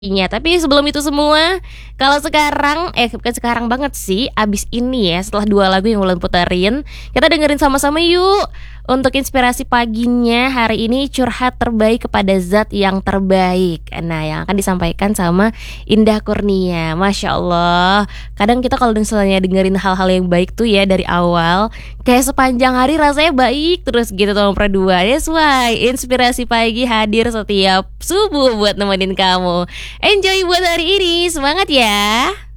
Tapi sebelum itu semua, kalau sekarang, bukan sekarang banget sih, abis ini ya, setelah 2 lagu yang Wulan puterin, kita dengerin sama-sama yuk. Untuk inspirasi paginya hari ini curhat terbaik kepada zat yang terbaik. Nah, yang akan disampaikan sama Indah Kurnia. Masya Allah. Kadang kita kalau misalnya dengerin hal-hal yang baik tuh ya dari awal, kayak sepanjang hari rasanya baik terus gitu tuh berdua. That's why inspirasi pagi hadir setiap subuh buat nemenin kamu. Enjoy buat hari ini, semangat ya.